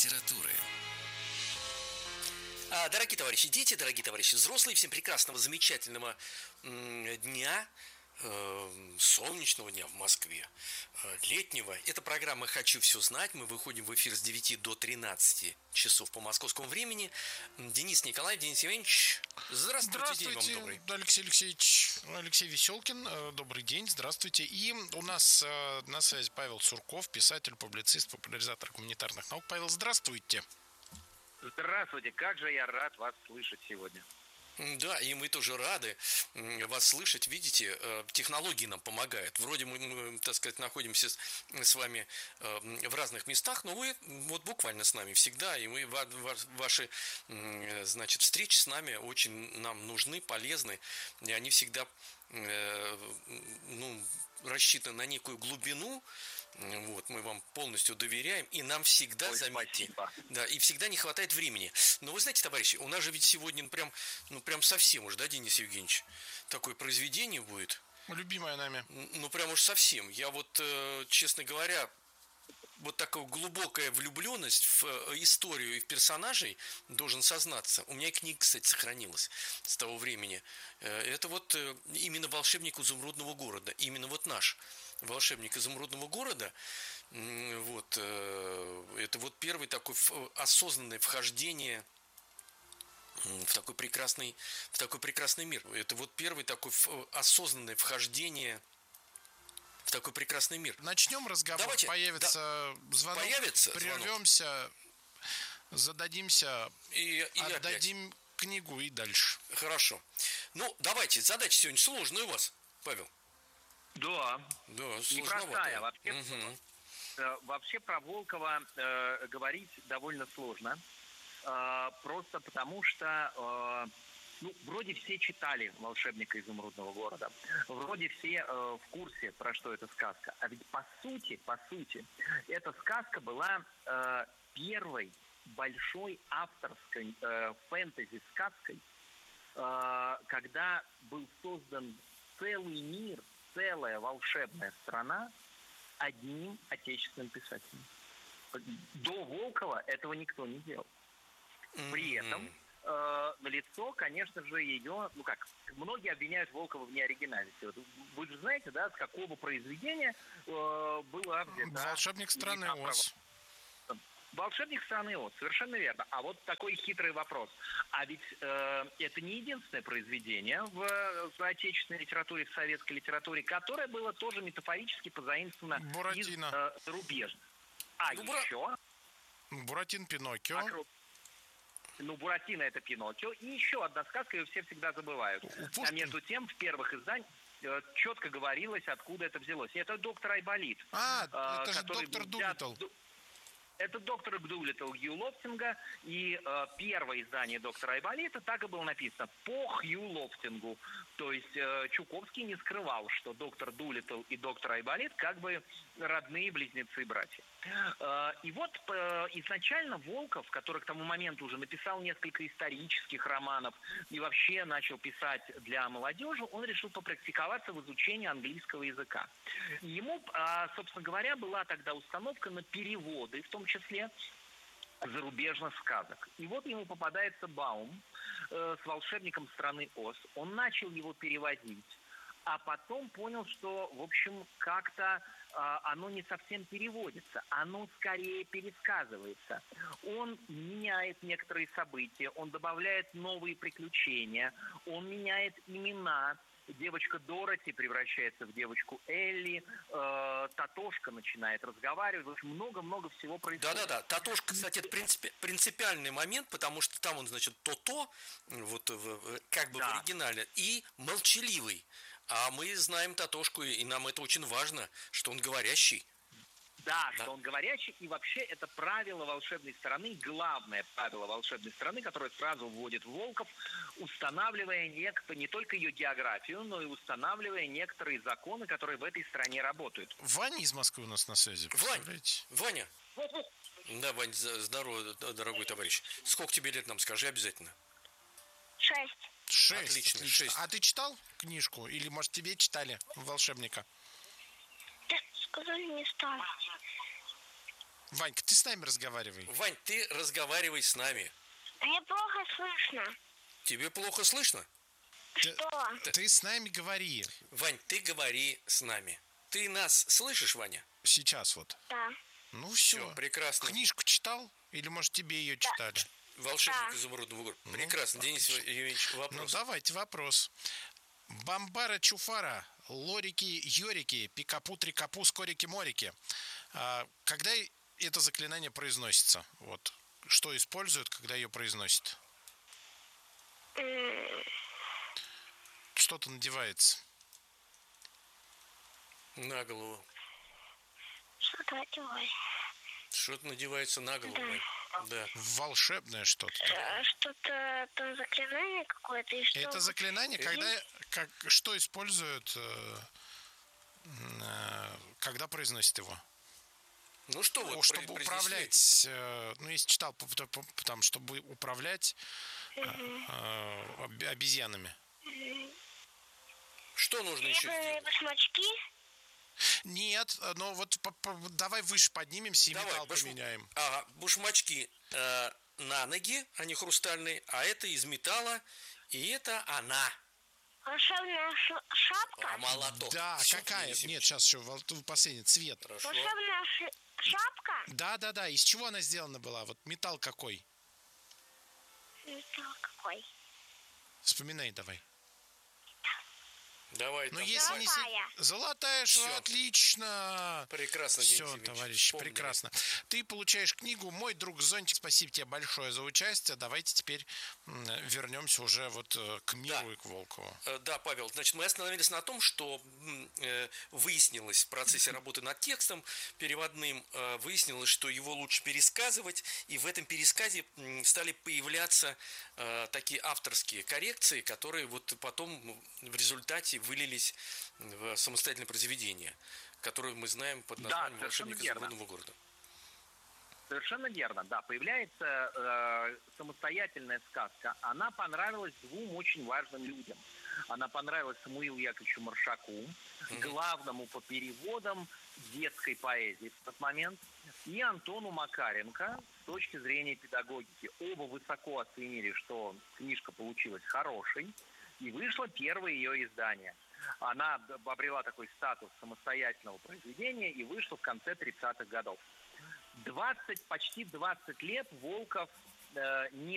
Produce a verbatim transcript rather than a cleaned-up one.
литературы. Дорогие товарищи дети, дорогие товарищи взрослые, всем прекрасного, замечательного дня, солнечного дня в Москве, летнего. Это программа «Хочу все знать». Мы выходим в эфир с девяти до тринадцати часов по московскому времени. Денис Николаев, Денис Евгеньевич, здравствуйте. Здравствуйте, день вам добрый. Алексей Алексеевич, Алексей Веселкин, добрый день, здравствуйте. И у нас э, на связи Павел Сурков, писатель, публицист, популяризатор гуманитарных наук. Павел, здравствуйте. Здравствуйте, как же я рад вас слышать сегодня. Да, и мы тоже рады вас слышать. Видите, технологии нам помогают. Вроде мы, мы, так сказать, находимся с, с вами в разных местах, но вы вот буквально с нами всегда, и мы, ваши, значит, встречи с нами очень нам нужны, полезны, и они всегда, ну, рассчитаны на некую глубину. Вот, мы вам полностью доверяем, и нам всегда, Ой, заметьте, спасибо. да, и всегда не хватает времени. Но вы знаете, товарищи, у нас же ведь сегодня ну, прям, ну, прям совсем уж, да, Денис Евгеньевич, такое произведение будет. Любимое нами. Ну, прям уж совсем. Я вот, честно говоря, вот такая глубокая влюбленность в историю и в персонажей, должен сознаться. У меня и книга, кстати, сохранилась с того времени. Это вот именно «Волшебник изумрудного города», именно вот наш «Волшебник изумрудного города», вот, это вот первый такой осознанное вхождение в такой прекрасный, в такой прекрасный мир. Это вот первый такой осознанное вхождение в такой прекрасный мир. Начнем разговор. Давайте, появится да, звонок. Появится прервемся, звонок. зададимся, и, и отдадим опять. Книгу и дальше. Хорошо. Ну, давайте, задача сегодня сложная у вас, Павел. Да, да непростая. Вообще, угу. э, вообще про Волкова э, говорить довольно сложно. Э, просто потому что э, ну, вроде все читали «Волшебника изумрудного города». Вроде все э, в курсе, про что эта сказка. А ведь по сути, по сути, эта сказка была э, первой большой авторской э, фэнтези-сказкой, э, когда был создан целый мир, целая волшебная страна одним отечественным писателем. До Волкова этого никто не делал. При этом э, налицо, конечно же, ее, ну как, многие обвиняют Волкова в неоригинальности. Вот вы же знаете, да, с какого произведения э, было взято... «Волшебник страны Оз». «Волшебник страны Оз», совершенно верно. А вот такой хитрый вопрос. А ведь э, это не единственное произведение в, в отечественной литературе, в советской литературе, которое было тоже метафорически позаимствовано Буратино. из э, зарубежных. А ну, еще... Буратино, Пиноккио. Вокруг... Ну, Буратино — это Пиноккио. И еще одна сказка, ее все всегда забывают. А между тем, в первых изданиях э, четко говорилось, откуда это взялось. И это доктор Айболит. А, э, это же доктор взят... Дулиттл. Это доктор Дулиттл Хью Лофтинга, и э, первое издание доктора Айболита так и было написано по Хью Лофтингу. То есть э, Чуковский не скрывал, что доктор Дулиттл и доктор Айболит как бы родные близнецы-братья. Э, и вот э, изначально Волков, который к тому моменту уже написал несколько исторических романов и вообще начал писать для молодежи, он решил попрактиковаться в изучении английского языка. И ему, э, собственно говоря, была тогда установка на переводы, в том числе зарубежных сказок. И вот ему попадается Баум э, с «Волшебником страны Оз». Он начал его переводить, а потом понял, что, в общем, как-то э, оно не совсем переводится, оно скорее пересказывается. Он меняет некоторые события, он добавляет новые приключения, он меняет имена. Девочка Дороти превращается в девочку Элли, э, Татошка начинает разговаривать, в общем, много-много всего происходит. Да-да-да, Татошка, кстати, это принципи- принципиальный момент, потому что там он, значит, то-то, вот как бы да. в оригинале, и молчаливый. А мы знаем Татошку, и нам это очень важно, что он говорящий. Да, да, что он говорящий, и вообще это правило волшебной страны, главное правило волшебной страны, которое сразу вводит Волков, устанавливая некто, не только ее географию, но и устанавливая некоторые законы, которые в этой стране работают. Ваня из Москвы у нас на связи. Ваня, Ваня. Вот, вот. Да, Вань, здорово, дорогой товарищ. Сколько тебе лет, нам скажи обязательно. Шесть. Шесть, отлично, отлично. Шесть. А ты читал книжку? Или, может, тебе читали «Волшебника»? Да, сказали, не стал. Ванька, ты с нами разговаривай. Вань, ты разговаривай с нами. Мне плохо слышно. Тебе плохо слышно? Что? Ты с нами говори. Вань, ты говори с нами. Ты нас слышишь, Ваня? Сейчас вот. Да. Ну все. Все, прекрасно. Книжку читал? Или, может, тебе ее читали? Волшебник Да. изумрудного города. Ну, Прекрасно. Денис Евгеньевич, Ну, вопрос. давайте вопрос. Бамбара чуфара, лорики йорики, пикапу трикапу скорики морики. А, когда это заклинание произносится? Вот. Что используют, когда ее произносят? М, Что-то надевается. На голову. Что-то одевай. Что-то надевается на голову, Вань. Да. Волшебное что-то. Э, Что-то там заклинание какое-то и что? Это заклинание, когда как, что используют, э, э, когда произносят его? Ну что Ну, вот, чтобы произнесли? управлять, э, ну, если читал, п- п- п- там, чтобы управлять э, э, об- обезьянами. Что нужно еще Либо, сделать? либо смачки. Нет, но вот по- по- давай выше поднимемся и Давай, металл баш- поменяем. Ага, башмачки э, на ноги, они хрустальные, а это из металла, и это она. Волшебная ш- шапка. А, молоток. Да, Всё, какая? Денис Нет, Евгеньевич. сейчас еще вол- последний цвет. Хорошо. Волшебная ш- шапка. Да, да, да. Из чего она сделана была? Вот металл какой? Металл какой? Вспоминай давай. Давай, Ну, там, если давай. не... се- Золотая. Золотая, что Всё. отлично. Прекрасно, Денис Все, Евгеньевич, товарищ, вспомнили. прекрасно. Ты получаешь книгу «Мой друг Зонтик». Спасибо тебе большое за участие. Давайте теперь м, вернемся уже вот э, к миру Да. и к Волкову. Э, Да, Павел, значит, мы остановились на том, что м, э, выяснилось в процессе работы над текстом переводным, э, выяснилось, что его лучше пересказывать, и в этом пересказе м, стали появляться э, такие авторские коррекции, которые вот потом в результате вылились в самостоятельное произведение, которое мы знаем под Да, названием совершенно «Волшебник верно. изумрудного города». Совершенно верно, да. Появляется э, самостоятельная сказка. Она понравилась двум очень важным людям. Она понравилась Самуилу Яковлевичу Маршаку, главному по переводам детской поэзии в тот момент, и Антону Макаренко с точки зрения педагогики. Оба высоко оценили, что книжка получилась хорошей, и вышло первое ее издание. Она обрела такой статус самостоятельного произведения и вышла в конце тридцатых годов. двадцать, почти двадцать лет Волков э, не